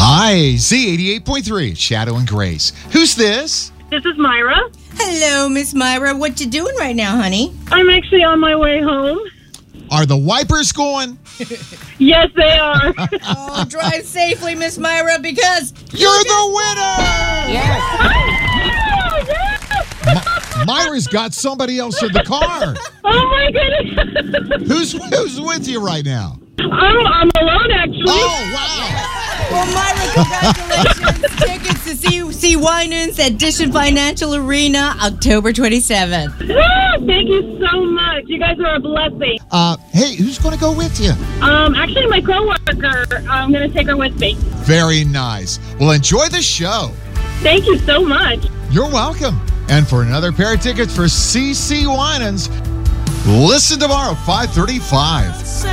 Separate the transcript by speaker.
Speaker 1: Hi, Z88.3, Shadow and Grace. Who's this?
Speaker 2: This is Myra.
Speaker 3: Hello, Miss Myra. What you doing right now, honey?
Speaker 2: I'm actually on my way home.
Speaker 1: Are the wipers going?
Speaker 2: Yes, they are.
Speaker 3: Oh, drive safely, Miss Myra, because
Speaker 1: You're the winner! Myra's got somebody else in the car.
Speaker 2: Oh, my goodness.
Speaker 1: Who's with you right now?
Speaker 2: I'm alone, actually.
Speaker 1: Oh, wow.
Speaker 3: Well, Myra, congratulations. Tickets to CC Winans at Dishon Financial Arena, October 27th.
Speaker 2: Thank you so much. You guys are a blessing.
Speaker 1: Hey, who's going to go with you?
Speaker 2: Actually, my coworker. I'm going to take her with me.
Speaker 1: Very nice. Well, enjoy the show.
Speaker 2: Thank you so much.
Speaker 1: You're welcome. And for another pair of tickets for CC Winans, listen tomorrow, 5:35.